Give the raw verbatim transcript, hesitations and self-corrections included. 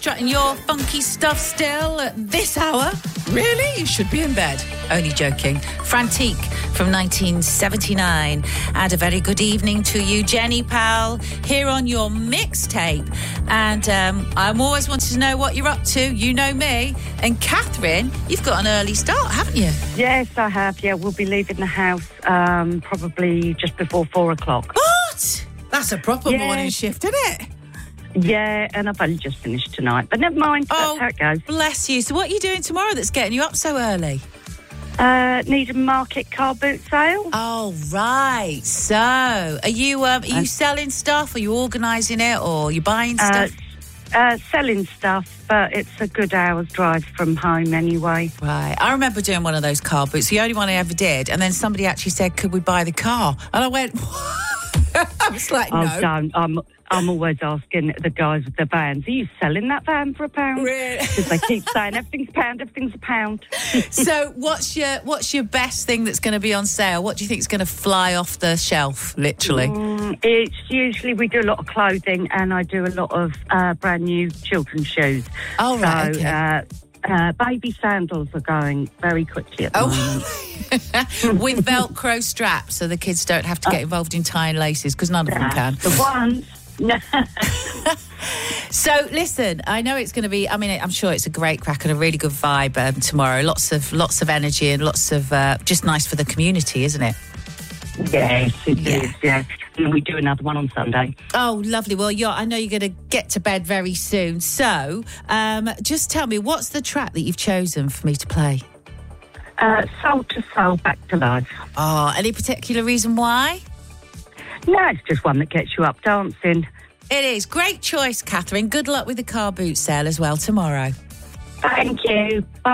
Strutting your funky stuff still at this hour? Really? You should be in bed. Only joking. Frantique from nineteen seventy-nine. And a very good evening to you, Jenny Powell, here on your mixtape. And um, I'm always wanting to know what you're up to. You know me. And Catherine, you've got an early start, haven't you? Yes, I have. Yeah, we'll be leaving the house um, probably just before four o'clock. What? That's a proper Yeah. morning shift, isn't it? Yeah, and I've only just finished tonight. But never mind, Oh, that's how it goes. bless you. So what are you doing tomorrow that's getting you up so early? Uh, Needham Market car boot sale. Oh, right. So, are you um, are you Uh, selling stuff? Are you organising it, or are you buying Uh, stuff? uh, selling stuff, but it's a good hour's drive from home anyway. Right. I remember doing one of those car boots, the only one I ever did, and then somebody actually said, "Could we buy the car?" And I went, "What?" I was like, Oh, "No." don't. I'm, I'm always asking the guys with the vans, are you selling that van for a pound? Really? Because they keep saying everything's a pound, everything's a pound. So, what's your what's your best thing that's going to be on sale? What do you think is going to fly off the shelf, literally? Mm, it's usually we do a lot of clothing and I do a lot of uh, brand new children's shoes. Oh, right, So, okay. uh, uh, baby sandals are going very quickly at the moment. Oh, with Velcro straps, so the kids don't have to get involved in tying laces, because none of them can. The ones. So, listen, I know it's going to be, I mean, I'm sure it's a great crack and a really good vibe um, tomorrow. Lots of lots of energy and lots of, uh, just nice for the community, isn't it? Yes, it Yeah. is, yeah. And we do another one on Sunday. Oh, lovely. Well, you're, I know you're going to get to bed very soon. So, um, just tell me, what's the track that you've chosen for me to play? Uh, soul to soul, back to life. Oh, any particular reason why? No, it's just one that gets you up dancing. It is. Great choice, Catherine. Good luck with the car boot sale as well tomorrow. Thank you. Bye.